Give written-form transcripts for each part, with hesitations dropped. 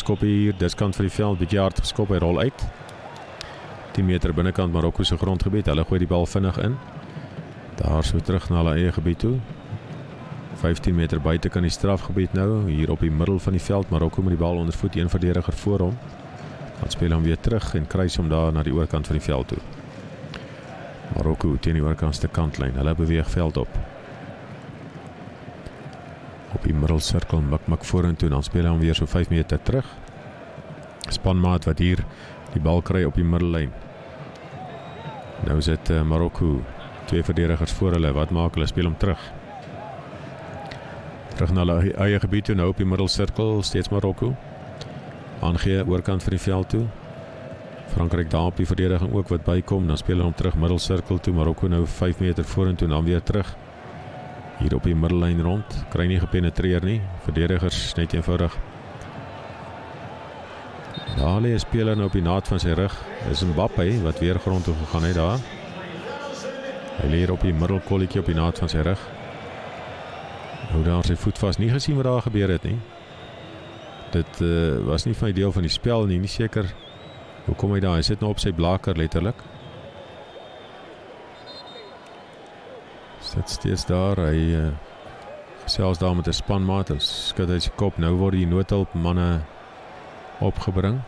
Kortskoppie hier, diskant van die veld, bietjie hard geskop, hy rol uit. 10 meter binnekant Marokko se grondgebied, hulle gooi die bal vinnig in. Daar so terug na hulle eie gebied toe. 15 meter buite kan die strafgebied nou, hier op die middel van die veld, Marokko met die bal onder voet, een verdediger voor hom. Dan speel hom weer terug en kruis hom daar na die oorkant van die veld toe. Marokko teen die oorkantste kantlyn, hulle beweeg veld op. Op die middelsirkel, mik vorentoe, dan speel hy hom weer so 5 meter terug. Spanmaat wat hier die bal kry op die middellyn. Nou sit Marokko, 2 verdedigers voor hulle, wat maak hulle, speel hom terug. Terug na hulle eie gebied toe, nou op die middelsirkel, steeds Marokko. Aangee, oorkant van die veld toe. Frankryk daar op die verdediging ook wat bykom, dan speel hulle hom terug, middelsirkel toe, Marokko nou 5 meter vorentoe, dan weer terug. Hier op die middellyn rond, kry nie gepenetreer nie, verdedigers net eenvoudig. Daar lê 'n speler nou op die naad van sy rug, is Mbappé wat weer grond toe gegaan het daar. Hy lê hier op die middelkolletjie op die naad van sy rug. Hou daar sy voet vas, nie gesien wat daar gebeur het nie. Dit was nie van die deel van die spel nie, nie seker. Hoe kom hy daar? Hy sit nou op sy blaker letterlik. Sit steeds daar, hy gesels daar met 'n spanmaat, hy skud uit sy kop, nou word die noodhulp manne opgebring.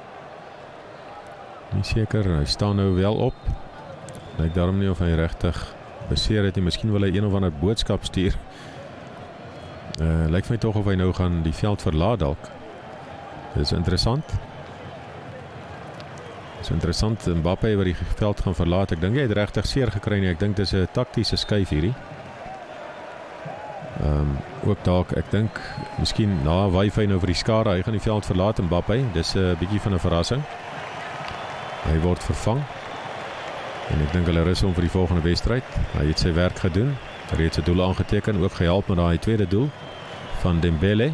Nie seker, hy staan nou wel op. Lyk daarom nie of hy regtig beseer het nie, miskien wil hy een of ander boodskap stuur. Lyk my tog of hy nou gaan die veld verlaat dalk. Dit is interessant. Dit is interessant, Mbappé wat die veld gaan verlaat. Ek dink hy het regtig seer gekry nie. Ek dink dit is 'n taktiese skuif hierdie. Ook dalk, ek dink, miskien na Wi-Fi nou vir die skare, hy gaan die veld verlaat, Mbappé. Dis 'n bietjie van 'n verrassing. Hy word vervang. En ek dink hulle rus hom vir die volgende wedstryd. Hy het sy werk gedoen. Reeds 'n doel aangeteken, ook gehelp met daai tweede doel van Dembele.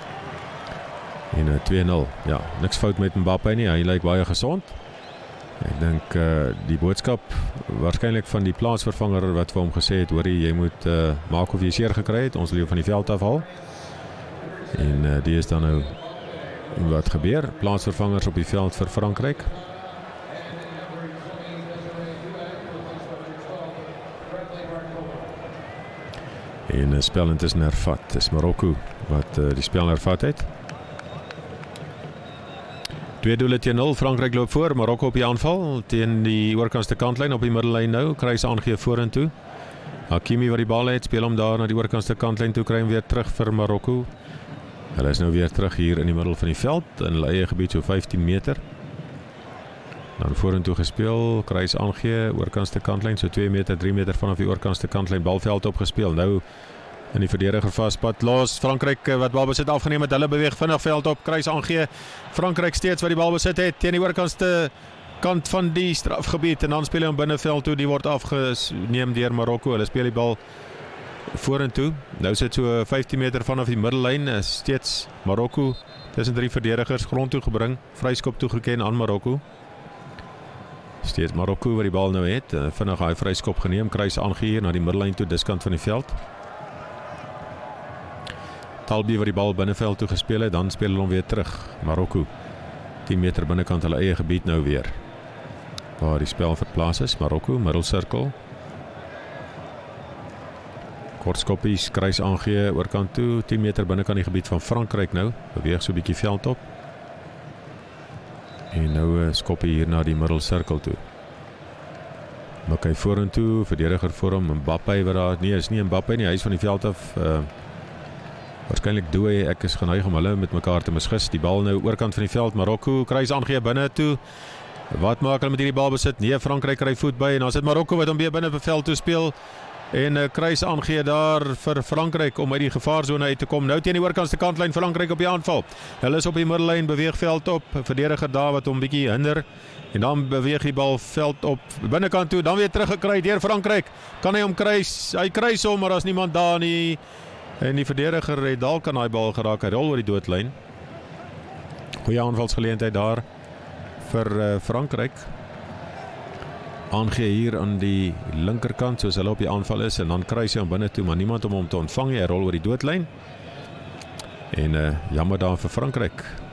En 2-0. Ja, niks fout met Mbappé nie. Hy lyk baie gesond. Ek dink die boodskap waarskynlik van die plaatsvervanger wat vir hom gesê het, hoorie, jy moet maak of jy seer gekry het, ons wil jou van die veld afhaal. En die is dan nou wat gebeur, plaatsvervangers op die veld vir Frankryk. En spel intussen hervat. Dis Marokko wat die spel hervat het. 2 doele teen 0, Frankryk loop voor, Marokko op die aanval, teen die oorkantste kantlyn op die middellyn nou, kruis aangee vorentoe. Hakimi wat die bal het, speel hom daar na die oorkantste kantlyn toe, kry hom weer terug vir Marokko. Hulle is nou weer terug hier in die middel van die veld, in hulle eie gebied so 15 meter. Dan vorentoe gespeel, kruis aangee, oorkantste kantlyn, so 2 meter, 3 meter vanaf die oorkantste kantlyn, balveld opgespeel. Nou in die verdediger vaspad los, Frankryk wat balbesit afgeneem het, hulle beweeg vinnig veld op, kruis aangee, Frankryk steeds wat die balbesit het, teen die oorkantste kant van die strafgebied, en dan speel hy hom binneveld toe, die word afgeneem deur Marokko, hulle speel die bal vorentoe, nou sit so 15 meter vanaf die middellyn, steeds Marokko, tussen 3 verdedigers, grond toe gebring, vryskop toegeken aan Marokko, steeds Marokko wat die bal nou het, vinnig hy vryskop geneem, kruis aangee na die middellyn toe, diskant van die veld. Talbi wat die bal binneveld toe gespeel het, dan speel hulle hom weer terug. Marokko, 10 meter binnekant hulle eie gebied nou weer. Waar die spel verplaas is, Marokko, middelsirkel. Kortskoppies, kruis aangee, oorkant toe, 10 meter binnekant die gebied van Frankryk nou, beweeg so 'n bietjie veld op. En nou skoppie hier na die middelsirkel toe. Mik hy vorentoe, verdediger voor hom, Mbappé wat daar, nee, is nie Mbappé nie, hy is van die veld af, waarskynlik Doué, ek is geneig om hulle met mekaar te misgis. Die bal nou oorkant van die veld, Marokko, kruis aangee binne toe. Wat maak hulle met hierdie bal besit? Nee, Frankryk kry voet by, en dan sit Marokko wat hom weer binne op veld toe speel. En kruis aangee daar vir Frankryk om uit die gevaarsone uit te kom. Nou teen die oorkantste kantlyn, Frankryk op die aanval. Hulle is op die middellyn, beweeg veld op, verdediger daar wat hom bietjie hinder. En dan beweeg die bal veld op binnekant toe, dan weer teruggekry deur Frankryk. Kan hy hom kruis? Hy kruis hom, maar daar's niemand daar nie. En die verdediger het dalk aan daai bal geraak, hy rol oor die doodlyn. Goeie aanvalsgeleentheid daar vir Frankryk. Aangee hier aan die linkerkant, soos hulle op die aanval is, en dan kruis hy hom binne toe, maar niemand om hom te ontvang, hy rol oor die doodlyn. En jammer daar vir Frankryk.